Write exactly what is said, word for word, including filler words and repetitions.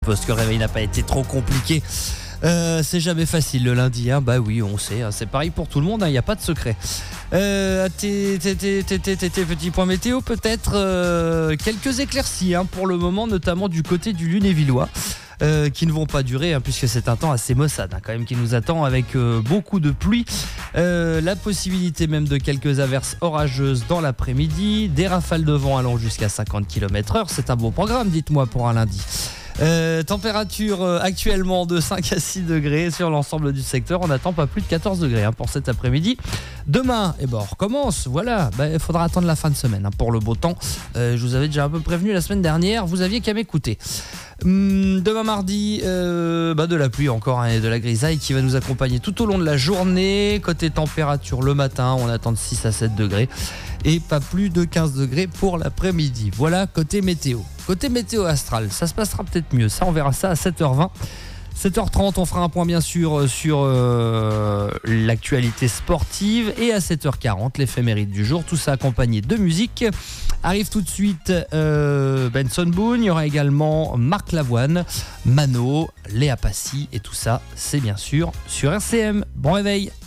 Parce que le réveil n'a pas été trop compliqué. Euh, c'est jamais facile le lundi, hein. Bah oui, on sait, hein. C'est pareil pour tout le monde, il hein. n'y a pas de secret. Euh, tes, tes, tes, tes, tes, tes petits points météo, peut-être euh, quelques éclaircies hein, pour le moment, notamment du côté du Lunévillois. Euh, qui ne vont pas durer hein, puisque c'est un temps assez maussade hein, quand même qui nous attend avec euh, beaucoup de pluie, euh, la possibilité même de quelques averses orageuses dans l'après-midi, des rafales de vent allant jusqu'à cinquante kilomètres heure. C'est un beau programme, dites-moi, pour un lundi. Euh, température euh, actuellement de cinq à six degrés sur l'ensemble du secteur. On n'attend pas plus de quatorze degrés hein, pour cet après-midi. Demain, eh ben, on recommence. Voilà, il ben, faudra attendre la fin de semaine hein, pour le beau temps. Euh, je vous avais déjà un peu prévenu la semaine dernière. Vous aviez qu'à m'écouter. Hum, demain mardi, euh, bah de la pluie encore hein, et de la grisaille qui va nous accompagner tout au long de la journée. Côté température, le matin, on attend de six à sept degrés et pas plus de quinze degrés pour l'après-midi. Voilà côté météo. Côté météo astral, ça se passera peut-être mieux. Ça, on verra ça à sept heures vingt. sept heures trente, on fera un point bien sûr sur euh, l'actualité sportive. Et à sept heures quarante, l'éphéméride du jour. Tout ça accompagné de musique. Arrive tout de suite euh, Benson Boone. Il y aura également Marc Lavoine, Mano, Léa Passy. Et tout ça, c'est bien sûr sur R C M. Bon réveil.